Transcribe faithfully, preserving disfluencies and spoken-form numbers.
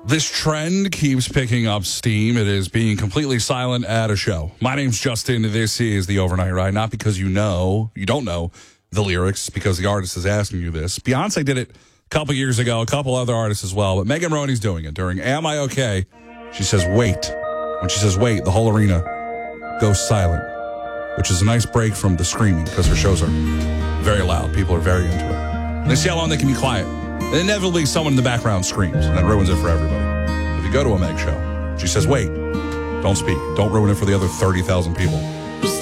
This trend keeps picking up steam. It is being completely silent at a show. My name's Justin. This is The Overnight Ride. Not because you know, you don't know the lyrics, because the artist is asking you this. Beyonce did it a couple years ago, a couple other artists as well, but Megan Roney's doing it during Am I Okay? She says, wait. When she says wait, the whole arena goes silent, which is a nice break from the screaming, because her shows are very loud. People are very into it. And they see how long they can be quiet. And inevitably, someone in the background screams, and that ruins it for everybody. So if you go to a Meg show, she says, wait, don't speak. Don't ruin it for the other thirty thousand people.